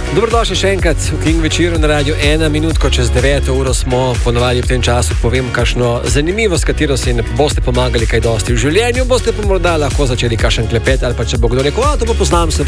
Dobrodošli še enkrat v King večeru na Radio 1, minutko čez 9 uro smo ponovali v tem času. Povem kakšno zanimivost, katero si ne boste pomagali kaj dosti v življenju, boste pa morda lahko začeli kakšen klepet ali pa če bo kdo rekel, to pa poznam se,